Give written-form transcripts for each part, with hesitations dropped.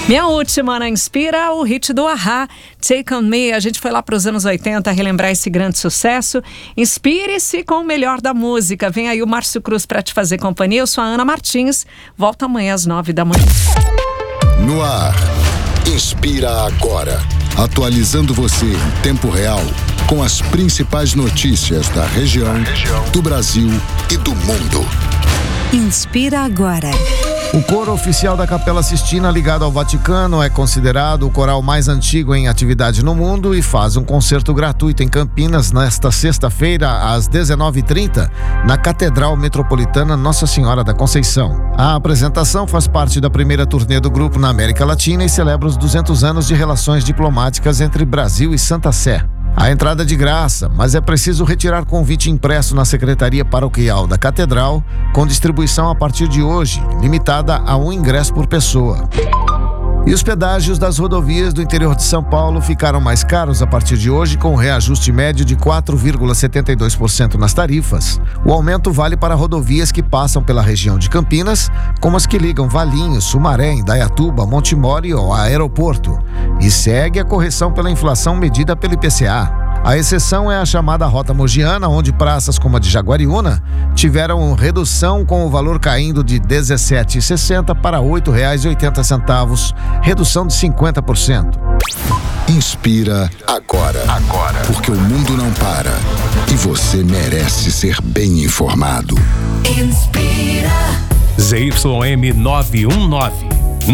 Minha última na Inspira, o hit do A-ha, Take On Me. A gente foi lá para os anos 80 relembrar esse grande sucesso. Inspire-se com o melhor da música. Vem aí o Márcio Cruz para te fazer companhia. Eu sou a Ana Martins. Volto amanhã às 9 da manhã. No ar, Inspira Agora. Atualizando você em tempo real com as principais notícias da região, do Brasil e do mundo. Inspira Agora. O coro oficial da Capela Sistina, ligado ao Vaticano, é considerado o coral mais antigo em atividade no mundo e faz um concerto gratuito em Campinas nesta sexta-feira, às 19h30, na Catedral Metropolitana Nossa Senhora da Conceição. A apresentação faz parte da primeira turnê do grupo na América Latina e celebra os 200 anos de relações diplomáticas entre Brasil e Santa Sé. A entrada é de graça, mas é preciso retirar convite impresso na Secretaria Paroquial da Catedral, com distribuição a partir de hoje, limitada a um ingresso por pessoa. E os pedágios das rodovias do interior de São Paulo ficaram mais caros a partir de hoje, com um reajuste médio de 4,72% nas tarifas. O aumento vale para rodovias que passam pela região de Campinas, como as que ligam Valinhos, Sumaré, Indaiatuba, Montemor e ao aeroporto. E segue a correção pela inflação medida pelo IPCA. A exceção é a chamada Rota Mogiana, onde praças como a de Jaguariúna tiveram redução, com o valor caindo de R$ 17,60 para R$ 8,80, redução de 50%. Inspira Agora. Porque o mundo não para e você merece ser bem informado. Inspira. ZYM 919,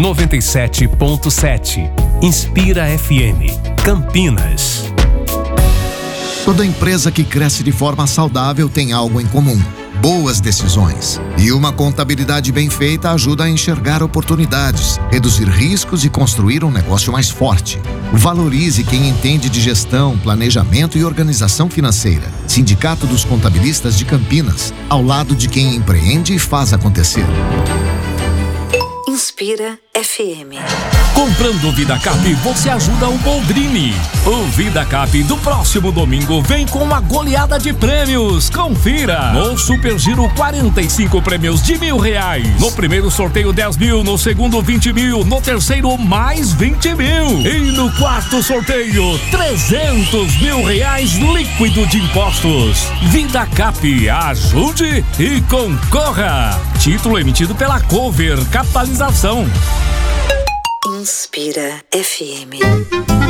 97.7. Inspira FM, Campinas. Toda empresa que cresce de forma saudável tem algo em comum: boas decisões. E uma contabilidade bem feita ajuda a enxergar oportunidades, reduzir riscos e construir um negócio mais forte. Valorize quem entende de gestão, planejamento e organização financeira. Sindicato dos Contabilistas de Campinas, ao lado de quem empreende e faz acontecer. Inspira FM. Comprando o VidaCap, você ajuda o Boldrini. O VidaCap do próximo domingo vem com uma goleada de prêmios. Confira! No Super Giro, 45 prêmios de R$1.000. No primeiro sorteio, 10 mil. No segundo, 20 mil. No terceiro, mais 20 mil. E no quarto sorteio, 300 mil reais líquido de impostos. VidaCap, ajude e concorra. Título emitido pela Cover Capitalização. Inspira FM.